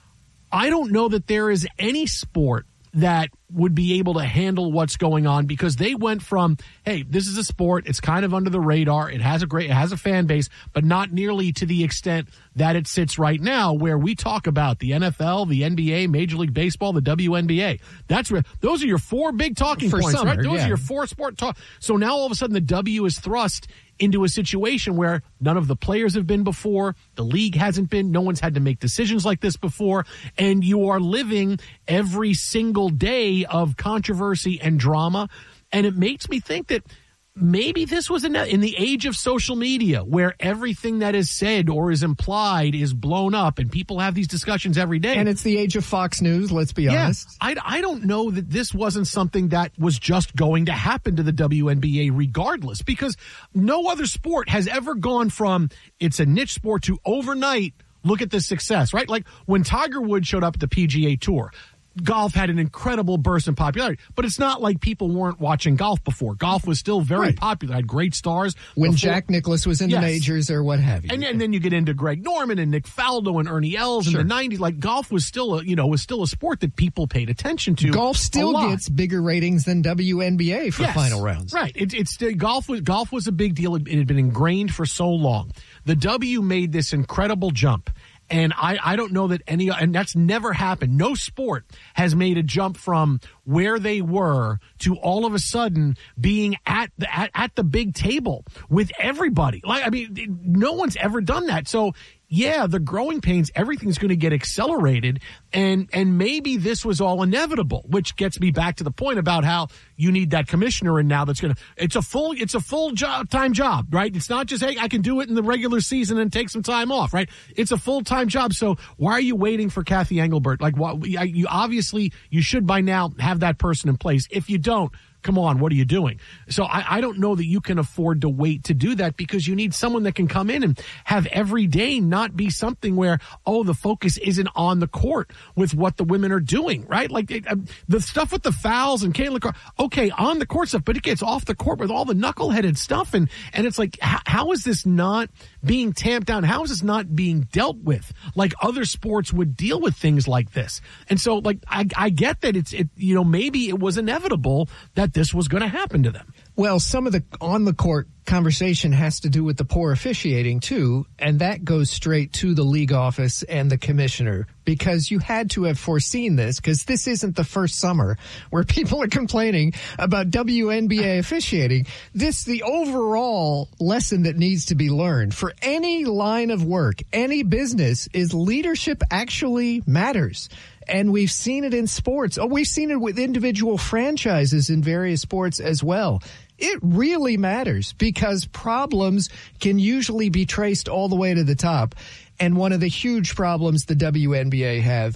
I don't know that there is any sport that would be able to handle what's going on, because they went from, hey, this is a sport, it's kind of under the radar, it has a great, it has a fan base, but not nearly to the extent that it sits right now, where we talk about the N F L, the N B A, Major League Baseball, the W N B A. That's where, those are your four big talking For points, summer, right? Those yeah. are your four sport talk. So now all of a sudden the W is thrust into a situation where none of the players have been before, the league hasn't been, no one's had to make decisions like this before, and you are living every single day of controversy and drama. And it makes me think that maybe this was in, in the age of social media, where everything that is said or is implied is blown up, and people have these discussions every day. And it's the age of Fox News, let's be Yeah, honest. I, I don't know that this wasn't something that was just going to happen to the W N B A regardless, because no other sport has ever gone from it's a niche sport to overnight, look at the success, right? Like when Tiger Woods showed up at the P G A Tour, golf had an incredible burst in popularity, but it's not like people weren't watching golf before. Golf was still very Right. popular, had great stars. When before- Jack Nicklaus was in Yes. the majors or what have you. And, and then you get into Greg Norman and Nick Faldo and Ernie Els Sure. in the nineties. Like golf was still a, you know, was still a sport that people paid attention to. Golf a still lot. gets bigger ratings than W N B A for Yes. final rounds. Right. It, it's still, golf was golf was a big deal. It, it had been ingrained for so long. The W made this incredible jump. And I, I don't know that any, and that's never happened. No sport has made a jump from where they were to all of a sudden being at the, at, at the big table with everybody. Like, I mean, no one's ever done that. So, yeah, the growing pains, everything's going to get accelerated, and and maybe this was all inevitable, which gets me back to the point about how you need that commissioner in now that's going to, it's a full, it's a full job, time job, right? It's not just, hey, I can do it in the regular season and take some time off, right? It's a full-time job. So why are you waiting for Kathy Engelbert? Like, what, you obviously, you should by now have that person in place. If you don't, come on, what are you doing? So I, I don't know that you can afford to wait to do that, because you need someone that can come in and have every day not be something where, oh, the focus isn't on the court with what the women are doing, right? Like it, uh, the stuff with the fouls and Caitlin Clark, okay, on the court stuff, but it gets off the court with all the knuckleheaded stuff. And, and it's like, how, how is this not being tamped down? How is this not being dealt with like other sports would deal with things like this? And so, like, I, I get that it's, it, you know, maybe it was inevitable that this was going to happen to them. Well, some of the on the court conversation has to do with the poor officiating too, and that goes straight to the league office and the commissioner, because you had to have foreseen this, because this isn't the first summer where people are complaining about W N B A officiating. This, the overall lesson that needs to be learned for any line of work, any business, is leadership actually matters. And we've seen it in sports. Oh, we've seen it with individual franchises in various sports as well. It really matters, because problems can usually be traced all the way to the top. And one of the huge problems the W N B A have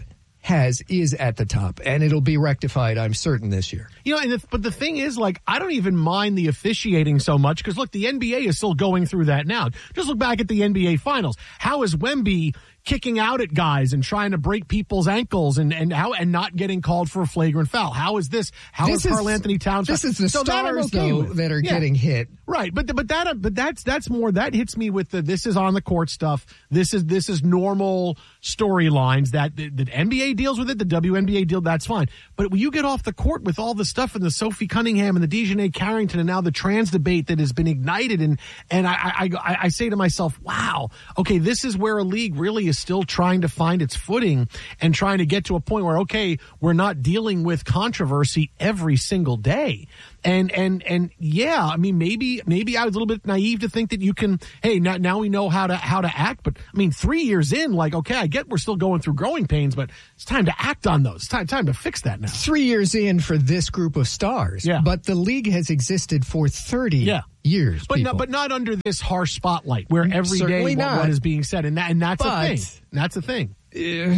has is at the top, and it'll be rectified, I'm certain, this year. You know, and the, but the thing is, like, I don't even mind the officiating so much because, look, the N B A is still going through that now. Just look back at the N B A Finals. How is Wemby kicking out at guys and trying to break people's ankles and, and how and not getting called for a flagrant foul? How is this? How this is Karl Anthony Towns? This is the so stars, that okay though, with. that are yeah. getting hit. Right, but but that but that's that's more that hits me with the this is on the court stuff. This is this is normal storylines that the, the N B A deals with it. The W N B A deal, that's fine. But when you get off the court with all the stuff and the Sophie Cunningham and the Dejanay Carrington and now the trans debate that has been ignited, and and I I, I I say to myself, wow, okay, this is where a league really is still trying to find its footing and trying to get to a point where, okay, we're not dealing with controversy every single day. And, and, and yeah, I mean, maybe, maybe I was a little bit naive to think that you can, hey, now, now we know how to, how to act. But I mean, three years in, like, okay, I get we're still going through growing pains, but it's time to act on those. It's time, time to fix that now. Three years in for this group of stars. Yeah. But the league has existed for thirty yeah. years. But people. not, but not under this harsh spotlight where every Certainly day what, not. what is being said. And that, and that's But- a thing. That's a thing. Uh,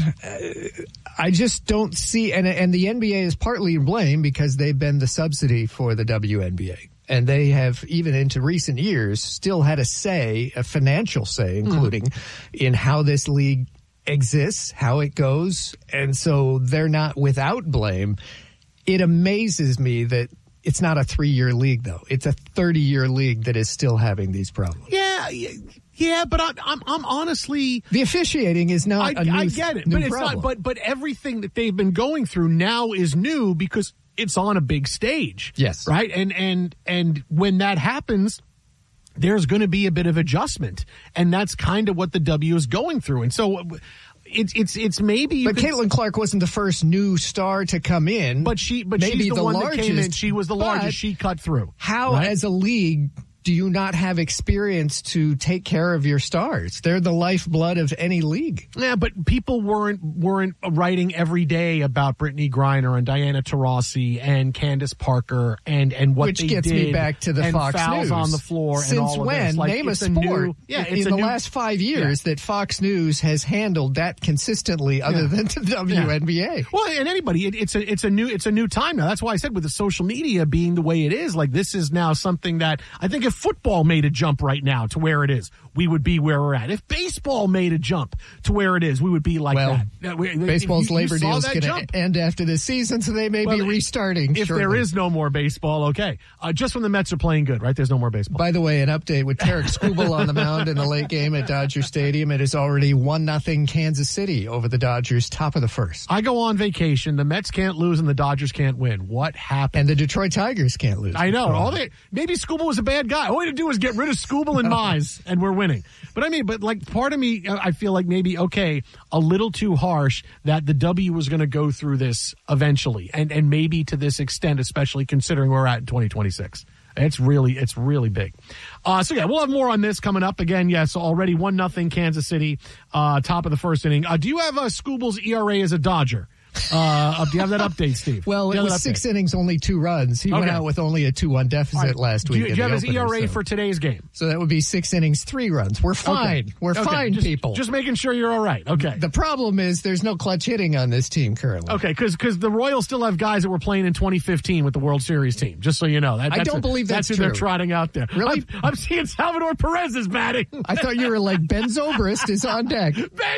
I just don't see, and and the N B A is partly to blame because they've been the subsidy for the W N B A. And they have, even into recent years, still had a say, a financial say, including mm. in how this league exists, how it goes. And so they're not without blame. It amazes me that it's not a three-year league, though. It's a thirty-year league that is still having these problems. Yeah, yeah. Yeah, but I'm, I'm, I'm honestly the officiating is not. I, a new, I get it, new but it's problem. not. But but everything that they've been going through now is new because it's on a big stage. Yes, right. And and and when that happens, there's going to be a bit of adjustment, and that's kind of what the W is going through. And so it's it's it's maybe. You but could, Caitlin Clark wasn't the first new star to come in. But she, but maybe she's the, the one largest, that came in. She was the largest. She cut through. How, right? as a league, do you not have experience to take care of your stars? They're the lifeblood of any league. Yeah, but people weren't weren't writing every day about Brittany Griner and Diana Taurasi and Candace Parker and, and what Which they gets did me back to the and Fox fouls News. on the floor. Since and all of when? This. Like, Name a it's sport new, yeah, in it's the a new, last five years yeah. that Fox News has handled that consistently, other yeah. than the W N B A. Yeah. Well, and anybody, it, it's a it's a new it's a new time now. That's why I said with the social media being the way it is, like this is now something that I think if football made a jump right now to where it is, we would be where we're at. If baseball made a jump to where it is, we would be like well, that. We, baseball's you, you labor deal is going to end after this season, so they may well, be restarting. If shortly. there is no more baseball, okay. Uh, just when the Mets are playing good, right? There's no more baseball. By the way, an update with Tarek Skubal on the mound in the late game at Dodger Stadium. It is already one nothing Kansas City over the Dodgers, top of the first. I go on vacation. The Mets can't lose and the Dodgers can't win. What happened? And the Detroit Tigers can't lose. I know. All they maybe Skubal was a bad guy. All we had to do was get rid of Skubal and Mize, and we're winning. But I mean, but like part of me, I feel like maybe, okay, a little too harsh that the W was going to go through this eventually, and, and maybe to this extent, especially considering we're at in twenty twenty-six. It's really, it's really big. Uh, so yeah, we'll have more on this coming up. Again, yes, already one nothing Kansas City, uh, top of the first inning. Uh, do you have uh, Skubal's E R A as a Dodger? Uh, do you have that update, Steve? Well, it was six innings, only two runs. He okay. went out with only a two one deficit right. last week. Do you, do you have his opener, E R A so. for today's game? So that would be six innings, three runs. We're fine. Okay. We're okay. fine, just, people. Just making sure you're all right. Okay. The problem is there's no clutch hitting on this team currently. Okay, because because the Royals still have guys that were playing in twenty fifteen with the World Series team. Just so you know, that, I that's don't a, believe that's, that's who true. they're trotting out there. Really? I'm, I'm seeing Salvador Perez is batting. I thought you were like Ben Zobrist is on deck. Ben.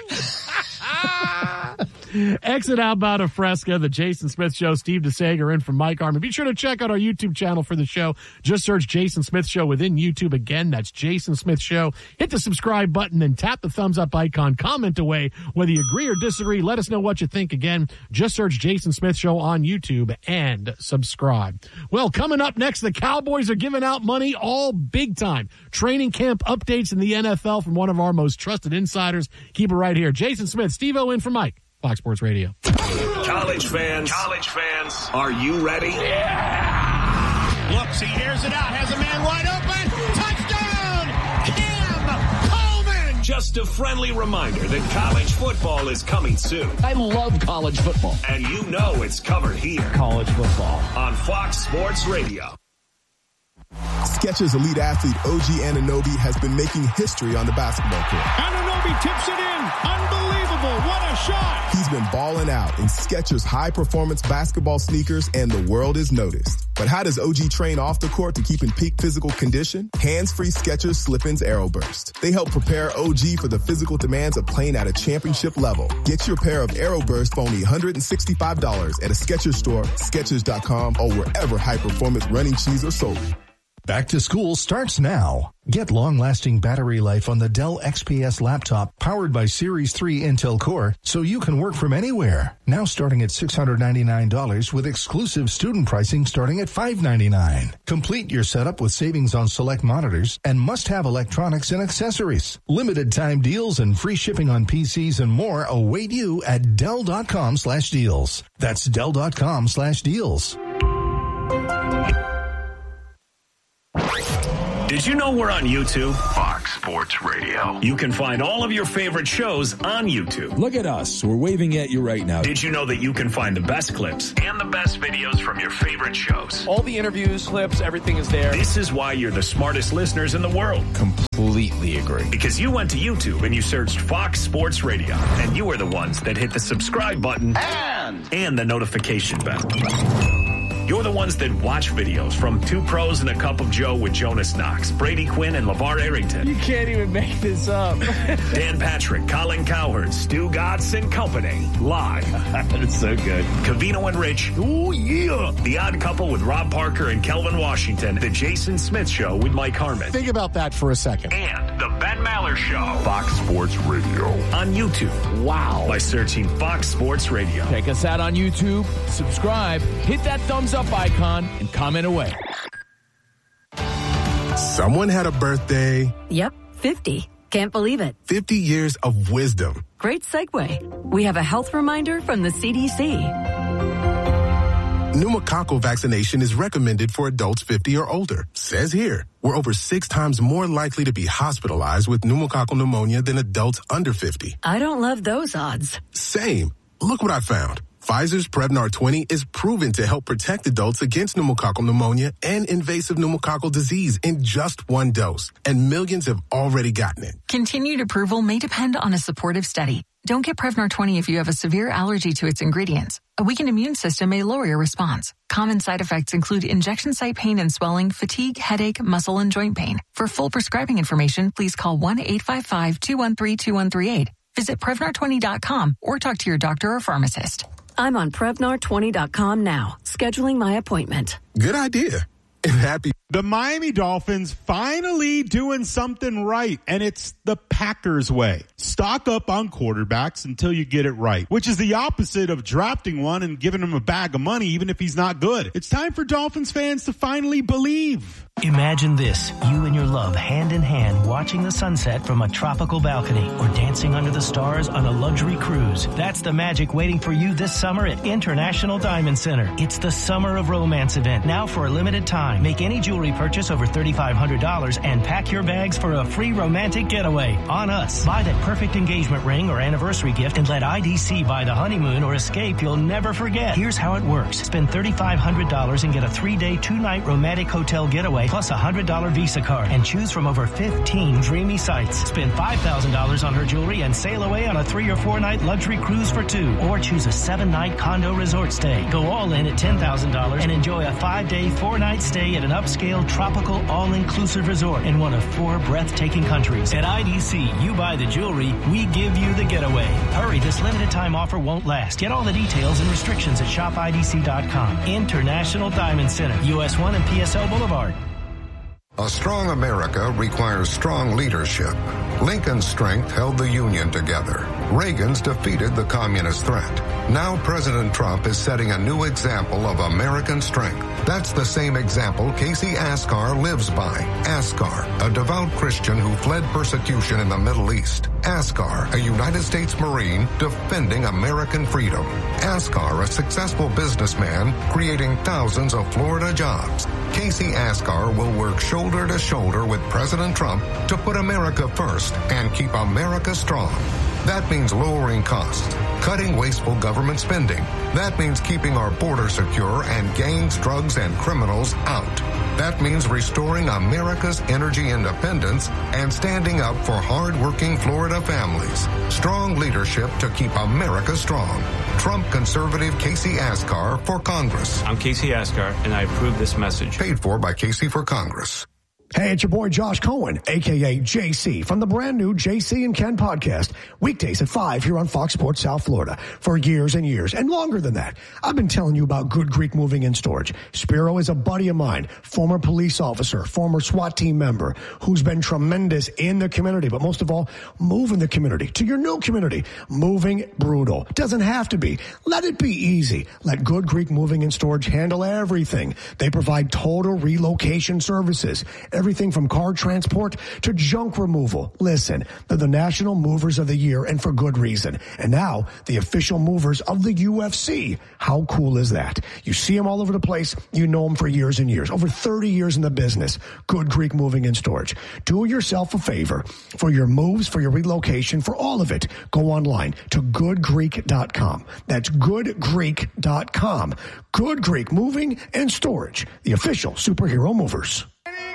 Exit Outbound of Fresca, the Jason Smith Show. Steve DeSager in from Mike Harmon. Be sure to check out our YouTube channel for the show. Just search Jason Smith Show within YouTube. Again, that's Jason Smith Show. Hit the subscribe button, then tap the thumbs up icon. Comment away whether you agree or disagree. Let us know what you think. Again, just search Jason Smith Show on YouTube and subscribe. Well, coming up next, the Cowboys are giving out money all big time. Training camp updates in the N F L from one of our most trusted insiders. Keep it right here. Jason Smith, Steve-O in for Mike. Fox Sports Radio. College fans, college fans, are you ready? Yeah! Looks, he hears it out, has a man wide open. Touchdown! Cam Coleman! Just a friendly reminder that college football is coming soon. I love college football. And you know it's covered here. College football. On Fox Sports Radio. Skechers elite athlete O G Anunoby has been making history on the basketball court. Anunoby tips it in. Unbelievable. What a shot. He's been balling out in Skechers high-performance basketball sneakers, and the world is noticed. But how does O G train off the court to keep in peak physical condition? Hands-free Skechers Slip-ins Aeroburst. They help prepare O G for the physical demands of playing at a championship level. Get your pair of Aeroburst for only one hundred sixty-five dollars at a Skechers store, Skechers dot com, or wherever high-performance running shoes are sold. Back to school starts now. Get long-lasting battery life on the Dell X P S laptop powered by Series three Intel Core so you can work from anywhere. Now starting at six hundred ninety-nine dollars with exclusive student pricing starting at five hundred ninety-nine dollars. Complete your setup with savings on select monitors and must-have electronics and accessories. Limited time deals and free shipping on P Cs and more await you at Dell dot com slash deals. That's Dell dot com slash deals. Did you know we're on YouTube? Fox Sports Radio. You can find all of your favorite shows on YouTube. Look at us. We're waving at you right now. Did you know that you can find the best clips and the best videos from your favorite shows? All the interviews, clips, everything is there. This is why you're the smartest listeners in the world. Completely agree. Because you went to YouTube and you searched Fox Sports Radio, and you were the ones that hit the subscribe button and, and the notification bell. You're the ones that watch videos from Two Pros and a Cup of Joe with Jonas Knox, Brady Quinn, and LeVar Arrington. You can't even make this up. Dan Patrick, Colin Cowherd, Stu Gatz and Company. Live. That's so good. Cavino and Rich. Oh, yeah. The Odd Couple with Rob Parker and Kelvin Washington. The Jason Smith Show with Mike Harmon. Think about that for a second. And the Ben Maller Show. Fox Sports Radio. On YouTube. Wow. By searching Fox Sports Radio. Check us out on YouTube. Subscribe. Hit that thumbs up icon and comment away. Someone had a birthday. Yep, fifty. Can't believe it. fifty years of wisdom. Great segue. We have a health reminder from the C D C. Pneumococcal vaccination is recommended for adults fifty or older. Says here, we're over six times more likely to be hospitalized with pneumococcal pneumonia than adults under fifty. I don't love those odds. Same. Look what I found. Pfizer's Prevnar twenty is proven to help protect adults against pneumococcal pneumonia and invasive pneumococcal disease in just one dose, and millions have already gotten it. Continued approval may depend on a supportive study. Don't get Prevnar twenty if you have a severe allergy to its ingredients. A weakened immune system may lower your response. Common side effects include injection site pain and swelling, fatigue, headache, muscle, and joint pain. For full prescribing information, please call one eight five five, two one three, two one three eight. Visit Prevnar twenty dot com or talk to your doctor or pharmacist. I'm on Prevnar twenty dot com now, scheduling my appointment. Good idea. And happy. The Miami Dolphins finally doing something right, and it's the Packers way. Stock up on quarterbacks until you get it right, which is the opposite of drafting one and giving him a bag of money even if he's not good. It's time for Dolphins fans to finally believe. Imagine this, you and your love hand in hand watching the sunset from a tropical balcony or dancing under the stars on a luxury cruise. That's the magic waiting for you this summer at International Diamond Center. It's the Summer of Romance event, now for a limited time. Make any jewelry purchase over three thousand five hundred dollars and pack your bags for a free romantic getaway on us. Buy that perfect engagement ring or anniversary gift and let I D C buy the honeymoon or escape you'll never forget. Here's how it works. Spend three thousand five hundred dollars and get a three-day, two-night romantic hotel getaway plus a one hundred dollars Visa card and choose from over fifteen dreamy sites. Spend five thousand dollars on her jewelry and sail away on a three or four night luxury cruise for two, or choose a seven night condo resort stay. Go all in at ten thousand dollars and enjoy a five day, four night stay at an upscale tropical all-inclusive resort in one of four breathtaking countries. At I D C, you buy the jewelry, we give you the getaway. Hurry, this limited time offer won't last. Get all the details and restrictions at shop I D C dot com. International Diamond Center, U S one and P S O Boulevard. A strong America requires strong leadership. Lincoln's strength held the Union together. Reagan's defeated the communist threat. Now President Trump is setting a new example of American strength. That's the same example Casey Askar lives by. Askar, a devout Christian who fled persecution in the Middle East. Askar, a United States Marine defending American freedom. Askar, a successful businessman creating thousands of Florida jobs. Casey Askar will work shoulder to shoulder with President Trump to put America first and keep America strong. That means lowering costs, cutting wasteful government spending. That means keeping our border secure and gangs, drugs, and criminals out. That means restoring America's energy independence and standing up for hard-working Florida families. Strong leadership to keep America strong. Trump conservative Casey Askar for Congress. I'm Casey Askar, and I approve this message. Paid for by Casey for Congress. Hey, it's your boy Josh Cohen, a k a. J C, from the brand new J C and Ken podcast, weekdays at five here on Fox Sports South Florida. For years and years, and longer than that, I've been telling you about Good Greek Moving and Storage. Spiro is a buddy of mine, former police officer, former SWAT team member, who's been tremendous in the community, but most of all, moving the community to your new community. Moving brutal. Doesn't have to be. Let it be easy. Let Good Greek Moving and Storage handle everything. They provide total relocation services. Everything from car transport to junk removal. Listen, they're the National Movers of the Year, and for good reason. And now, the official movers of the U F C. How cool is that? You see them all over the place. You know them for years and years. Over thirty years in the business. Good Greek Moving and Storage. Do yourself a favor. For your moves, for your relocation, for all of it, go online to good greek dot com. That's good greek dot com. Good Greek Moving and Storage. The official superhero movers.